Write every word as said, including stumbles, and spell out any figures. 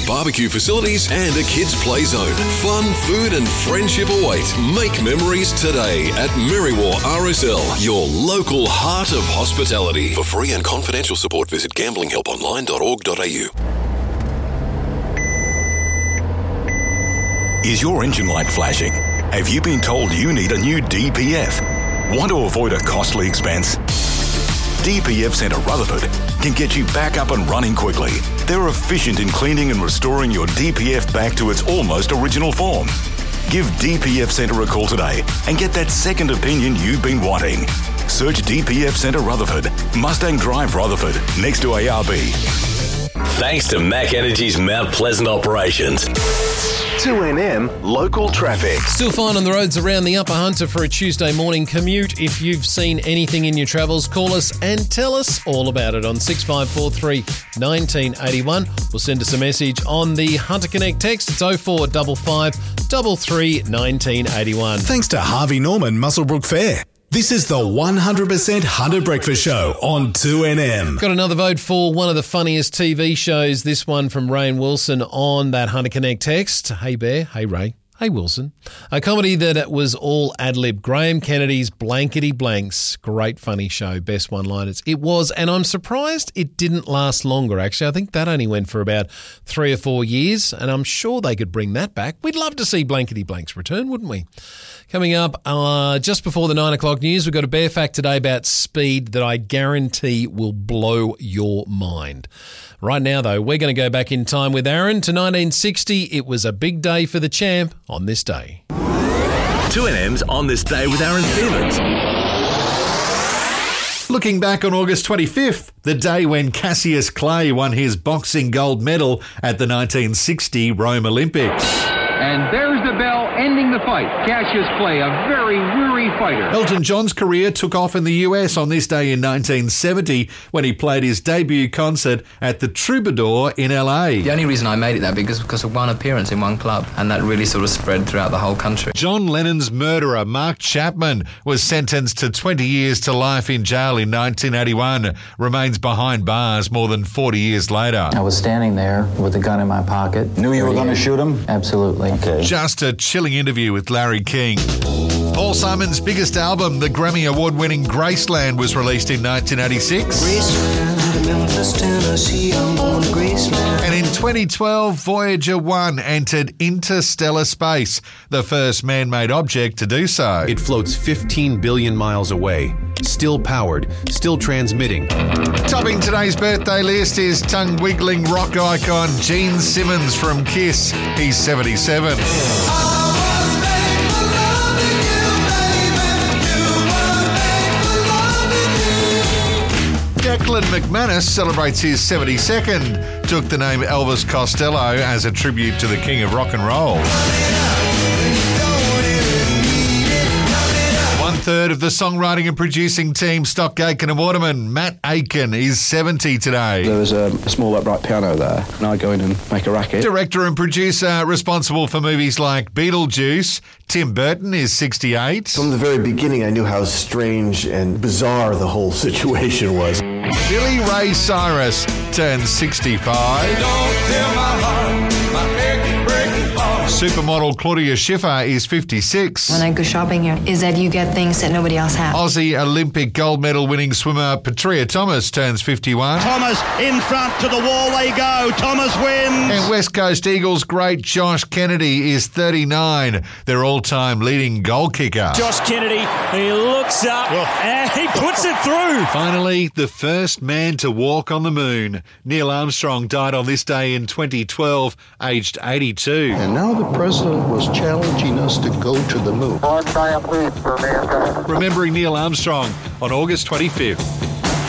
barbecue facilities and a kids' play zone. Fun, food and friendship await. Make memories today at Merriwa R S L, your local heart of hospitality. For free and confidential support, visit gambling help online dot org dot a u. Is your engine light flashing? Have you been told you need a new D P F? Want to avoid a costly expense? D P F Centre Rutherford can get you back up and running quickly. They're efficient in cleaning and restoring your D P F back to its almost original form. Give D P F Centre a call today and get that second opinion you've been wanting. Search D P F Centre Rutherford, Mustang Drive Rutherford, next to A R B. Thanks to Mac Energy's Mount Pleasant operations. two N M local traffic. Still fine on the roads around the Upper Hunter for a Tuesday morning commute. If you've seen anything in your travels, call us and tell us all about it on six five four three, one nine eight one. Or send us a message on the Hunter Connect text. It's oh four five five, three three, one nine eight one. Thanks to Harvey Norman Muswellbrook Fair. This is the one hundred percent Hunter Breakfast Show on two N M. Got another vote for one of the funniest T V shows, this one from Ray and Wilson on that Hunter Connect text. Hey Bear, hey Ray, hey Wilson. A comedy that was all ad-lib. Graham Kennedy's Blankety Blanks. Great funny show, best one-liners. It was, and I'm surprised it didn't last longer, actually. I think that only went for about three or four years, and I'm sure they could bring that back. We'd love to see Blankety Blanks return, wouldn't we? Coming up, uh, just before the nine o'clock news, we've got a bear fact today about speed that I guarantee will blow your mind. Right now, though, we're going to go back in time with Aaron to nineteen sixty. It was a big day for the champ on this day. two N M's On This Day with Aaron Stevens. Looking back on August twenty-fifth, the day when Cassius Clay won his boxing gold medal at the nineteen sixty Rome Olympics. And there's the bell ending the fight. Cassius Clay, a very weary fighter. Elton John's career took off in the U S on this day in nineteen seventy when he played his debut concert at the Troubadour in L A. The only reason I made it that big is because of one appearance in one club, and that really sort of spread throughout the whole country. John Lennon's murderer, Mark Chapman, was sentenced to twenty years to life in jail in nineteen eighty-one, remains behind bars more than forty years later. I was standing there with a gun in my pocket. Knew you were going to shoot him? Absolutely. Okay. Just a chilling interview with Larry King. Paul Simon's biggest album, the Grammy Award-winning Graceland, was released in nineteen eighty-six. Graceland, Memphis, Tennessee, I'm born to Graceland. And in twenty twelve, Voyager one entered interstellar space, the first man-made object to do so. It floats fifteen billion miles away, still powered, still transmitting. Topping today's birthday list is tongue-wiggling rock icon Gene Simmons from Kiss. He's seventy-seven. Declan McManus celebrates his seventy-second. Took the name Elvis Costello as a tribute to the king of rock and roll. One-third of the songwriting and producing team, Stock Aitken and Waterman, Matt Aitken, is seventy today. There was a, a small upright piano there, and I go in and make a racket. Director and producer responsible for movies like Beetlejuice, Tim Burton, is sixty-eight. From the very beginning, I knew how strange and bizarre the whole situation was. Billy Ray Cyrus turns sixty-five. Don't tell my heart, my aching, breaking heart. Supermodel Claudia Schiffer is fifty-six. When I go shopping here, is that you get things that nobody else has. Aussie Olympic gold medal winning swimmer Petria Thomas turns fifty-one. Thomas in front, to the wall they go. Thomas wins. And West Coast Eagles great Josh Kennedy is thirty-nine, their all-time leading goal kicker. Josh Kennedy, he looks up and he puts it through. Finally, the first man to walk on the moon. Neil Armstrong died on this day in twenty twelve, aged eighty-two. And now the president was challenging us to go to the moon. Remembering Neil Armstrong on August twenty-fifth.